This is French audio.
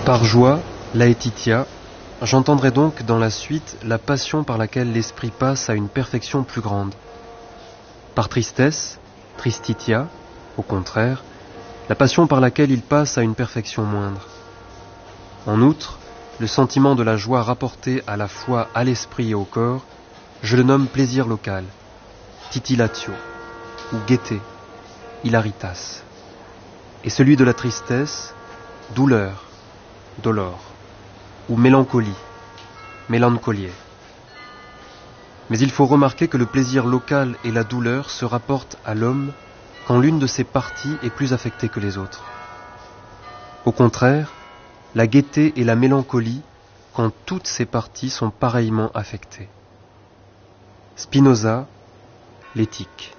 Par joie, laetitia, j'entendrai donc dans la suite la passion par laquelle l'esprit passe à une perfection plus grande. Par tristesse, tristitia, au contraire, la passion par laquelle il passe à une perfection moindre. En outre, le sentiment de la joie rapporté à la fois à l'esprit et au corps, je le nomme plaisir local, titillatio, ou gaieté, hilaritas. Et celui de la tristesse, douleur, dolor, ou mélancolie, mélancolier. Mais il faut remarquer que le plaisir local et la douleur se rapportent à l'homme quand l'une de ses parties est plus affectée que les autres. Au contraire, la gaieté et la mélancolie quand toutes ces parties sont pareillement affectées. Spinoza, l'éthique.